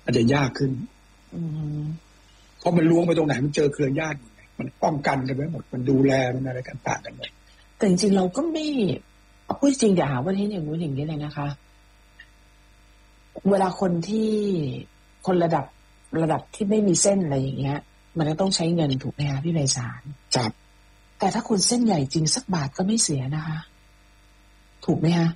อาจจะยากขึ้นเพราะมันล้วงไปตรงไหนมันเจอเครือญาติมันป้องกันกันไว้หมดมันดูแลมันอะไรกันต่างกันหมดแต่จริงๆเราก็ไม่พูดจริงอย่าหาว่าที่อย่างนู้นอย่างนี้เลยนะคะเวลาคนที่คนระดับที่ไม่มีเส้นอะไรอย่างเงี้ยมันก็ต้องใช้เงินถูกไหมคะพี่ไพศาลครับแต่ถ้าคนเส้นใหญ่จริงสักบาทก็ไม่เสียนะคะถูกไหมคะ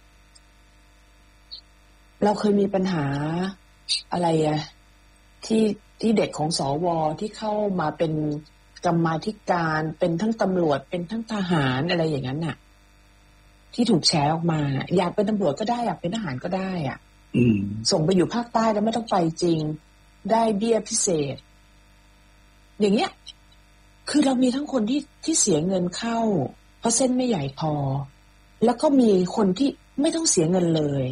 เราเคยมีปัญหาอะไรอะที่เด็กของสวที่เข้ามาเป็นกรรมาธิการเป็นทั้งตำรวจเป็นทั้งทหารอะไรอย่างนั้นน่ะที่ถูกแฉออกมาอยากเป็นตำรวจก็ได้อยากเป็นทหารก็ได้อ่ะส่งไปอยู่ภาคใต้แล้วไม่ต้องไปจริงได้เบี้ยพิเศษอย่างเงี้ยคือเรามีทั้งคนที่เสียเงินเข้าเพราะเส้นไม่ใหญ่พอแล้วก็มีคนที่ไม่ต้องเสียเงินเลย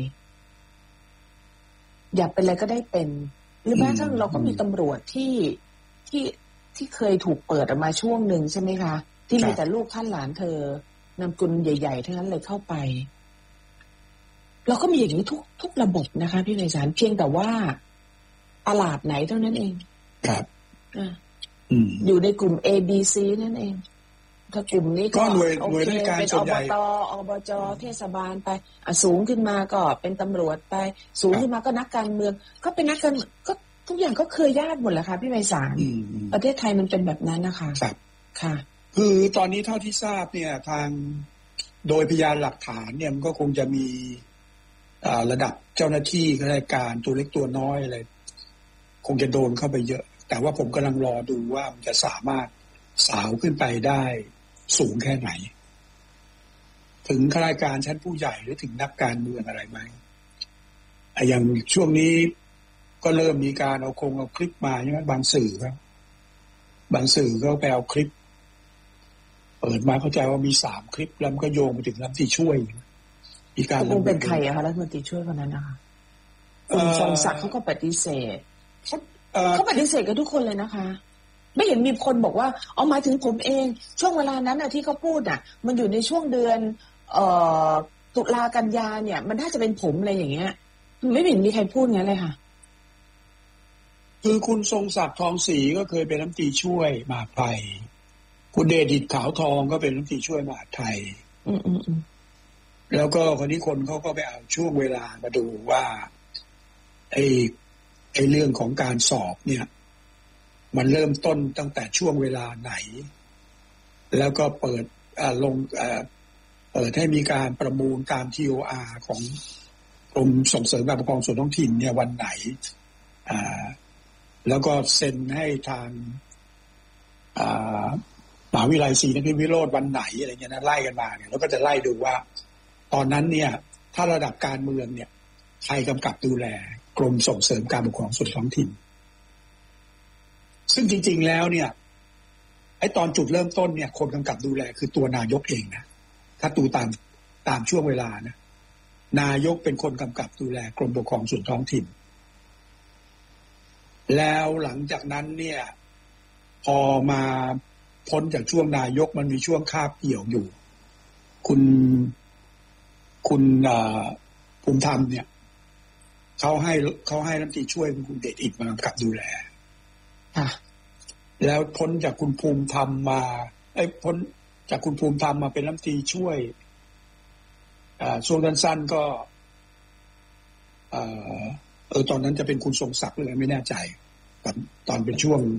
อยากเป็นอะไรก็ได้เป็นหรือแม้กระทั่งเราก็มีตำรวจที่เคยถูกเปิดออกมาช่วงหนึ่งใช่ไหมคะที่มีแต่ลูกท่านหลานเธอนำกุลใหญ่ๆทั้งนั้นเลยเข้าไปเราก็มีอย่างนี้ทุกระบบนะคะพี่ไพศาลเพียงแต่ว่าตลาดไหนเท่านั้นเองครับอยู่ในกลุ่ม A B C นั่นเองถ้ากลุ่มนี้ก็โอเคเป็นอบต.อบจ.เทศบาลไปสูงขึ้นมาก็เป็นตำรวจไปสูงขึ้นมาก็นักการเมืองก็เป็นนักการก็ทุกอย่างก็เคยญาติหมดแหละค่ะพี่ไพศาลประเทศไทยมันเป็นแบบนั้นนะคะครับค่ะคือตอนนี้เท่าที่ทราบเนี่ยทางโดยพยานหลักฐานเนี่ยมันก็คงจะมีระดับเจ้าหน้าที่ข้าราชการตัวเล็กตัวน้อยอะไรคงจะโดนเข้าไปเยอะแต่ว่าผมกำลังรอดูว่ามันจะสามารถสาวขึ้นไปได้สูงแค่ไหนถึงข้าราชการชั้นผู้ใหญ่หรือถึงนักการเมืองอะไรไหมอย่างช่วงนี้ก็เริ่มมีการเอาคลิปมาใช่ไหมบางสื่อครับบางสื่อก็ไปเอาคลิปเปิดมาเข้าใจว่ามี3 คลิปแล้วมันก็โยงไปถึงรัฐมนตรีช่วยมีการเป็นใครอะคะรัฐมนตรีช่วยคนนั้นนะคะคุณทรงศักดิ์เขาก็ปฏิเสธเขาปฏิเสธกันทุกคนเลยนะคะไม่เห็นมีคนบอกว่าเอาหมายถึงผมเองช่วงเวลานั้นที่เขาพูดมันอยู่ในช่วงเดือนตุลากันยาเนี่ยมันน่าจะเป็นผมอะไรอย่างเงี้ยไม่เห็นมีใครพูดงั้นเลยค่ะคือคุณทรงศักดิ์ทองศรีก็เคยเป็นรัฐมนตรีช่วยมหาดไทยคุณเดช ขาวทองก็เป็นรัฐมนตรีช่วยมหาดไทยแล้วก็คนนี้คนเขาก็ไปเอาช่วงเวลามาดูว่าไอ้เรื่องของการสอบเนี่ยมันเริ่มต้นตั้งแต่ช่วงเวลาไหนแล้วก็เปิดเปิดให้มีการประมูลตาม TOR ของกรมส่งเสริมการปกครองส่วนท้องถิ่นเนี่ยวันไหนแล้วก็เซ็นให้ทางมหาวิทยาลัยศรีนครินทร์วิโรธวันไหนอะไรเงี้ยนะไล่กันมาเนี่ยแล้วก็จะไล่ดูว่าตอนนั้นเนี่ยถ้าระดับการเมืองเนี่ยใครกำกับดูแลกรมส่งเสริมการปกครองส่วนท้องถิ่นซึ่งจริงๆแล้วเนี่ยไอ้ตอนจุดเริ่มต้นเนี่ยคนกำกับดูแลคือตัวนายกเองนะถ้าดูตามช่วงเวลานะนายกเป็นคนกำกับดูแลกรมปกครองส่วนท้องถิ่นแล้วหลังจากนั้นเนี่ยพอมาพ้นจากช่วงนายกมันมีช่วงคาบเกี่ยวอยู่คุณภูมิธรรมเนี่ยเขาให้รัฐมนตรีช่วยคุณเดชอิฐมากำกับดูแลแล้วพ้นจากคุณภูมิธรรมมาพ้นจากคุณภูมิธรรมมาเป็นรัฐมนตรีช่วยช่วงสั้นๆก็ตอนนั้นจะเป็นคุณทรงศักดิ์เลยไม่แน่ใจตอนเป็นช่วง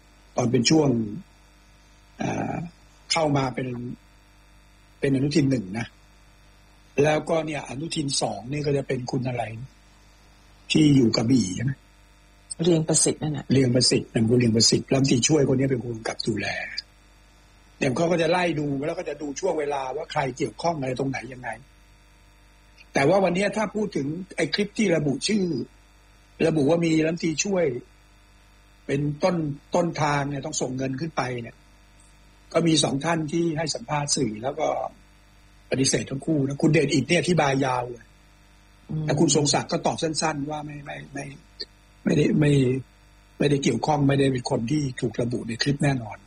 เข้ามาเป็นอนุทิน 1นะแล้วก็เนี่ยอนุทิน 2นี่ก็จะเป็นคุณอะไรที่อยู่กระบี่ใช่ไหมเรียงประสิทธิ์นั่นน่ะเรียงประสิทธิ์นั่นคือเรียงประสิทธิ์รัฐมนตรีช่วยคนนี้เป็นคนกำกับดูแลเดี๋ยวเขาก็จะไล่ดูแล้วก็จะดูช่วงเวลาว่าใครเกี่ยวข้องอะไรตรงไหนยังไงแต่ว่าวันนี้ถ้าพูดถึงไอ้คลิปที่ระบุชื่อระบุว่ามีรัฐมนตรีช่วยเป็นต้นทางเนี่ยต้องส่งเงินขึ้นไปเนี่ยก็มี2 ท่านที่ให้สัมภาษณ์สื่อแล้วก็ปฏิเสธทั้งคู่นะคุณเดชอิฐเนี่ยอธิบายยาวเลยแต่คุณทรงศักดิ์ก็ตอบสั้นๆว่าไม่ได้เกี่ยวข้องไม่ได้เป็นคนที่ถูกระบุในคลิปแน่นอน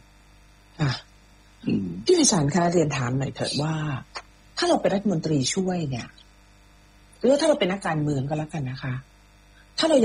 พี่ไพศาลคะเรียนถามหน่อยเถิดว่าถ้าเราเป็นรัฐมนตรีช่วยเนี่ยหรือถ้าเราเป็นนักการเมืองก็แล้วกันนะคะถ้าเรา